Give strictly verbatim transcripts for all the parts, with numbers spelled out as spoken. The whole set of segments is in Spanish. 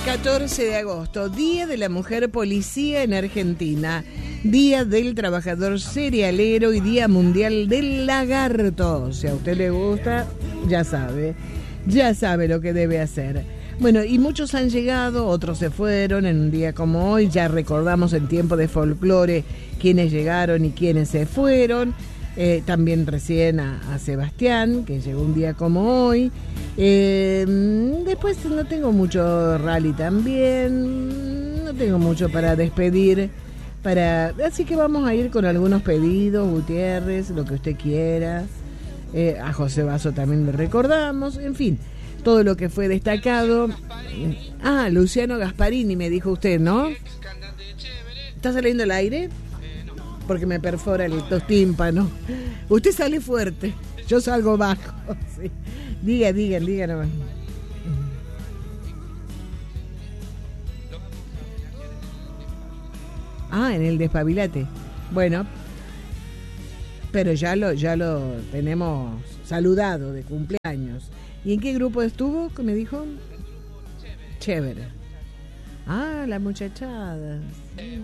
catorce de agosto, Día de la Mujer Policía en Argentina, Día del Trabajador Cerealero y Día Mundial del Lagarto. Si a usted le gusta, ya sabe, ya sabe lo que debe hacer. Bueno, y muchos han llegado, otros se fueron en un día como hoy. Ya recordamos en tiempo de folclore quiénes llegaron y quiénes se fueron. Eh, también recién a, a Sebastián, que llegó un día como hoy. Eh, después no tengo mucho rally también, no tengo mucho para despedir, para así que vamos a ir con algunos pedidos. Gutiérrez, lo que usted quiera. Eh, a José Basso también le recordamos, en fin, todo lo que fue destacado. Ah, Luciano Gasparini me dijo usted, ¿no? ¿Está saliendo al aire? Porque me perfora el tímpano. Usted sale fuerte, yo salgo bajo. Sí. Diga, diga, diga nomás. Ah, en el Despabilate. Bueno, pero ya lo, ya lo tenemos saludado de cumpleaños. ¿Y en qué grupo estuvo? ¿Qué me dijo? Chévere. Ah, la muchachada. Sí.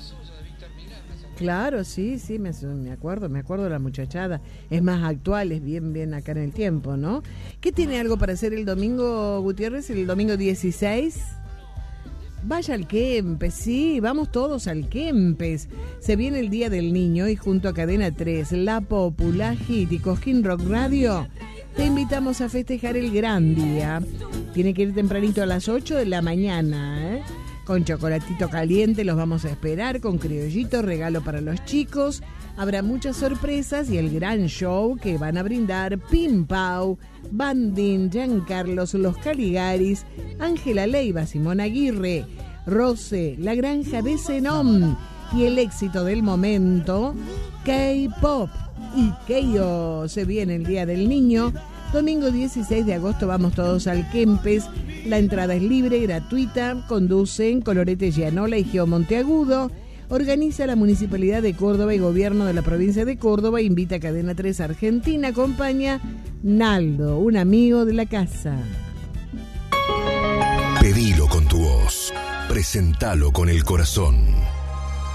Claro, sí, sí, me, me acuerdo, me acuerdo de la muchachada. Es más actual, es bien, bien acá en el tiempo, ¿no? ¿Qué tiene algo para hacer el domingo, Gutiérrez, el domingo dieciséis? Vaya al Kempes, sí, vamos todos al Kempes. Se viene el Día del Niño y junto a Cadena tres, La Popular Hit y Cosquín Rock Radio, te invitamos a festejar el gran día. Tiene que ir tempranito a las ocho de la mañana, ¿eh? Con chocolatito caliente los vamos a esperar, con criollito, regalo para los chicos. Habrá muchas sorpresas y el gran show que van a brindar Pim Pau, Bandín, Giancarlos, Los Caligaris, Ángela Leiva, Simón Aguirre, Rose, La Granja de Zenón y el éxito del momento, K-Pop y Keio. Se viene el Día del Niño. Domingo dieciséis de agosto vamos todos al Kempes. La entrada es libre, gratuita. Conducen Colorete Gianola y Geo Monteagudo. Organiza la Municipalidad de Córdoba y Gobierno de la Provincia de Córdoba. Invita a Cadena tres Argentina. Acompaña Naldo, un amigo de la casa. Pedilo con tu voz. Presentalo con el corazón.